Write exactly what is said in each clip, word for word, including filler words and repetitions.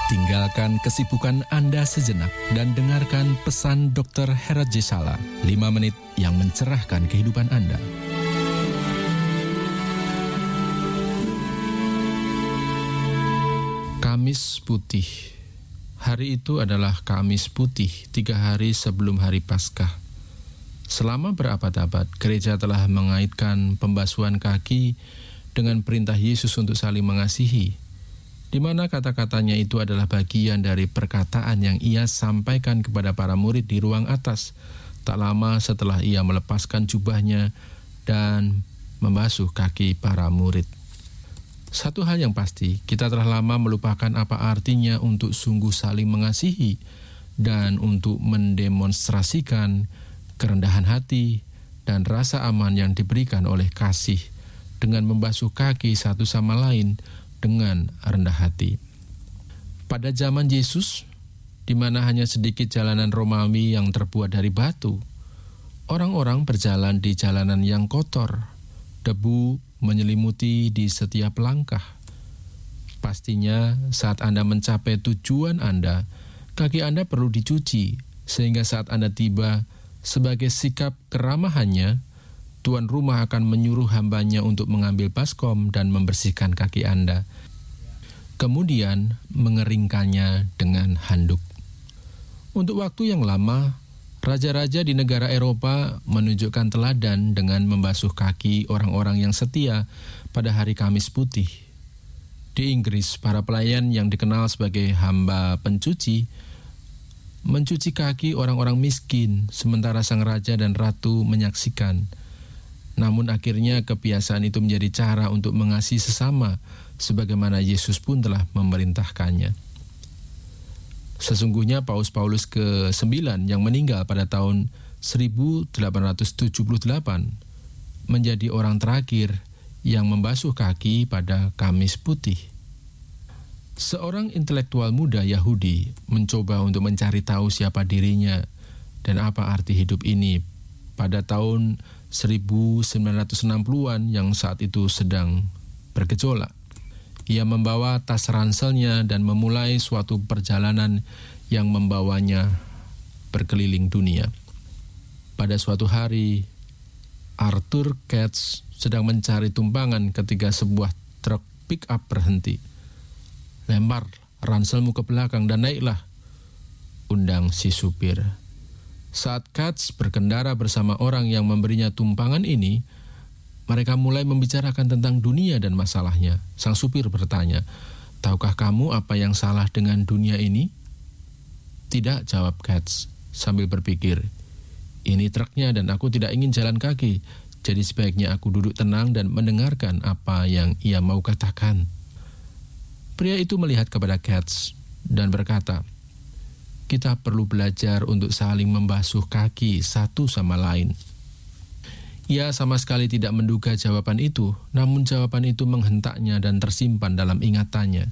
Tinggalkan kesibukan Anda sejenak dan dengarkan pesan dokter Herat J. Sala, lima menit yang mencerahkan kehidupan Anda. Kamis Putih. Hari itu adalah Kamis Putih, tiga hari sebelum hari Paskah. Selama berabad-abad, gereja telah mengaitkan pembasuhan kaki dengan perintah Yesus untuk saling mengasihi, di mana kata-katanya itu adalah bagian dari perkataan yang ia sampaikan kepada para murid di ruang atas, tak lama setelah ia melepaskan jubahnya dan membasuh kaki para murid. Satu hal yang pasti, kita telah lama melupakan apa artinya untuk sungguh saling mengasihi dan untuk mendemonstrasikan kerendahan hati dan rasa aman yang diberikan oleh kasih dengan membasuh kaki satu sama lain dengan rendah hati. Pada zaman Yesus, di mana hanya sedikit jalanan Romawi yang terbuat dari batu, orang-orang berjalan di jalanan yang kotor, debu menyelimuti di setiap langkah. Pastinya saat Anda mencapai tujuan Anda, kaki Anda perlu dicuci, sehingga saat Anda tiba, sebagai sikap keramahannya, tuan rumah akan menyuruh hambanya untuk mengambil baskom dan membersihkan kaki Anda, kemudian mengeringkannya dengan handuk. Untuk waktu yang lama, raja-raja di negara Eropa menunjukkan teladan dengan membasuh kaki orang-orang yang setia pada hari Kamis Putih. Di Inggris, para pelayan yang dikenal sebagai hamba pencuci mencuci kaki orang-orang miskin, sementara sang raja dan ratu menyaksikan. Namun akhirnya kebiasaan itu menjadi cara untuk mengasihi sesama, sebagaimana Yesus pun telah memerintahkannya. Sesungguhnya Paus Paulus kesembilan yang meninggal pada tahun seribu delapan ratus tujuh puluh delapan menjadi orang terakhir yang membasuh kaki pada Kamis Putih. Seorang intelektual muda Yahudi mencoba untuk mencari tahu siapa dirinya dan apa arti hidup ini pada tahun seribu sembilan ratus enam puluhan yang saat itu sedang bergejolak. Ia membawa tas ranselnya dan memulai suatu perjalanan yang membawanya berkeliling dunia. Pada suatu hari, Arthur Katz sedang mencari tumpangan ketika sebuah truk pick-up berhenti. "Lempar ranselmu ke belakang dan naiklah," undang si supir. Saat Katz berkendara bersama orang yang memberinya tumpangan ini, mereka mulai membicarakan tentang dunia dan masalahnya. Sang supir bertanya, "Tahukah kamu apa yang salah dengan dunia ini?" "Tidak," jawab Katz sambil berpikir. "Ini truknya dan aku tidak ingin jalan kaki, jadi sebaiknya aku duduk tenang dan mendengarkan apa yang ia mau katakan." Pria itu melihat kepada Katz dan berkata, "Kita perlu belajar untuk saling membasuh kaki satu sama lain." Ia sama sekali tidak menduga jawaban itu, namun jawaban itu menghentaknya dan tersimpan dalam ingatannya.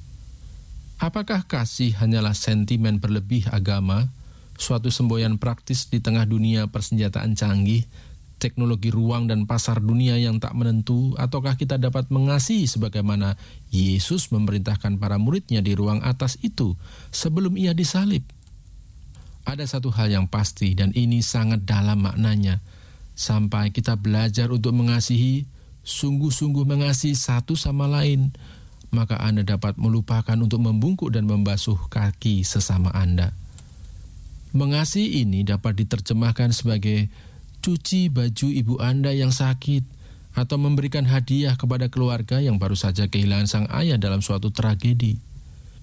Apakah kasih hanyalah sentimen berlebih agama, suatu semboyan praktis di tengah dunia persenjataan canggih, teknologi ruang dan pasar dunia yang tak menentu, ataukah kita dapat mengasihi sebagaimana Yesus memerintahkan para muridnya di ruang atas itu sebelum ia disalib? Ada satu hal yang pasti dan ini sangat dalam maknanya. Sampai kita belajar untuk mengasihi, sungguh-sungguh mengasihi satu sama lain, maka Anda dapat melupakan untuk membungkuk dan membasuh kaki sesama Anda. Mengasihi ini dapat diterjemahkan sebagai cuci baju ibu Anda yang sakit, atau memberikan hadiah kepada keluarga yang baru saja kehilangan sang ayah dalam suatu tragedi.